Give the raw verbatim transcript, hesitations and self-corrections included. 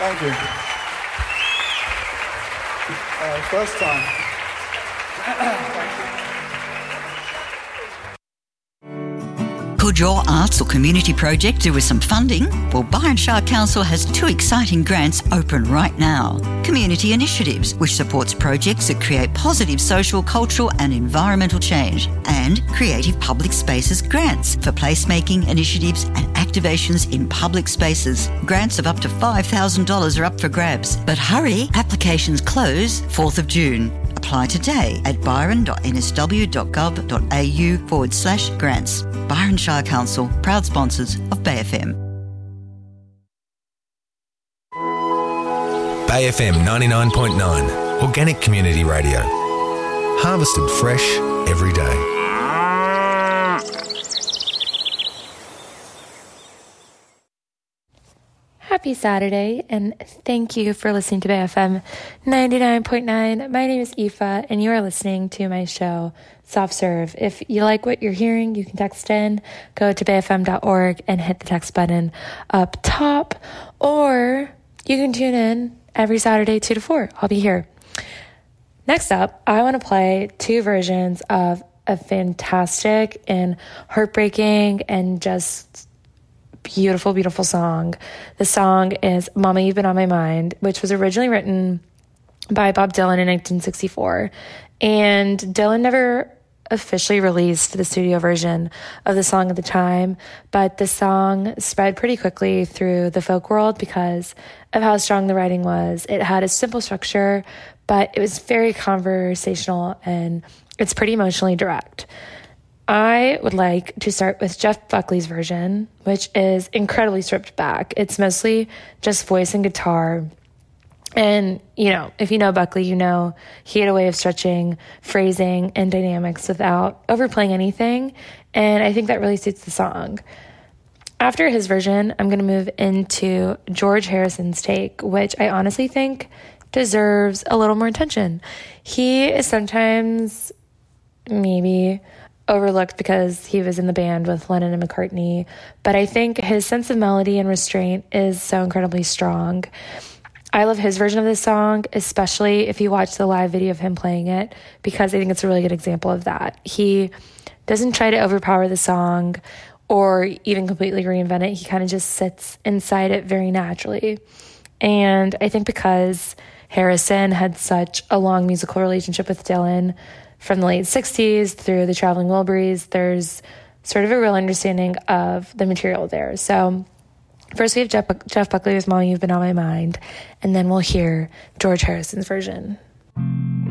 Thank you. Uh, first time. Could your arts or community project do with some funding? Well, Byron Shire Council has two exciting grants open right now. Community Initiatives, which supports projects that create positive social, cultural and environmental change. And Creative Public Spaces Grants for placemaking initiatives and activations in public spaces. Grants of up to five thousand dollars are up for grabs. But hurry, applications close fourth of June. Apply today at byron.nsw.gov.au forward slash grants. Byron Shire Council, proud sponsors of Bay F M. Bay F M ninety-nine point nine, Organic Community Radio. Harvested fresh every day. Happy Saturday, and thank you for listening to Bay F M ninety-nine point nine. My name is Aoife, and you are listening to my show, Soft Serve. If you like what you're hearing, you can text in, go to bay f m dot org and hit the text button up top, or you can tune in every Saturday, two to four. I'll be here. Next up, I want to play two versions of a fantastic and heartbreaking and just beautiful, beautiful song. The song is Mama, You've Been on My Mind, which was originally written by Bob Dylan in nineteen sixty-four. And Dylan never officially released the studio version of the song at the time, but the song spread pretty quickly through the folk world because of how strong the writing was. It had a simple structure, but it was very conversational and it's pretty emotionally direct. I would like to start with Jeff Buckley's version, which is incredibly stripped back. It's mostly just voice and guitar. And, you know, if you know Buckley, you know he had a way of stretching phrasing and dynamics without overplaying anything. And I think that really suits the song. After his version, I'm going to move into George Harrison's take, which I honestly think deserves a little more attention. He is sometimes maybe overlooked because he was in the band with Lennon and McCartney, but I think his sense of melody and restraint is so incredibly strong. I love his version of this song, especially if you watch the live video of him playing it, because I think it's a really good example of that. He doesn't try to overpower the song or even completely reinvent it. He kind of just sits inside it very naturally. And I think because Harrison had such a long musical relationship with Dylan from the late sixties through the Traveling Wilburys, there's sort of a real understanding of the material there. So first we have Jeff, Jeff Buckley with Mom, You've Been on My Mind, and then we'll hear George Harrison's version.